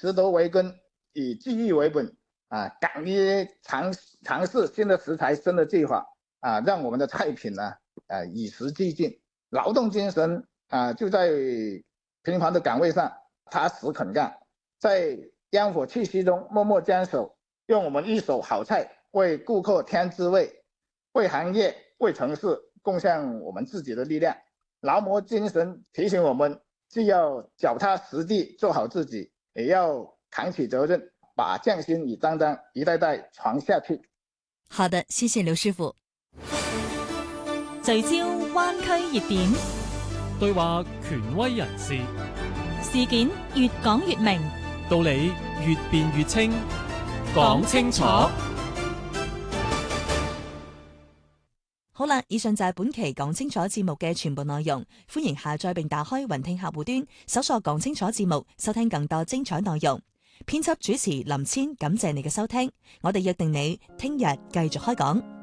拾得為根，以記憶為本敢於嘗試新的食材、新的技法讓我們的菜品呢與時俱進。勞動精神就在平凡的崗位上踏實肯幹，在煙火氣息中默默堅守，用我們一手好菜為顧客添滋味，為行業、為城市貢獻我們自己的力量。勞模精神提醒我們，既要腳踏實地做好自己，也要扛起責任，把匠心與擔當一代代傳下去。 好的，謝謝劉師傅。聚焦灣區熱點， 對話權威人士， 事件越講越明， 道理越辯越清，講清楚。 好啦，以上就係本期講清楚節目嘅全部內容，歡迎下載並打開雲聽客戶端，搜索講清楚節目，收聽更多精彩內容。編輯主持林千，感謝你嘅收聽，我哋約定你聽日繼續開講。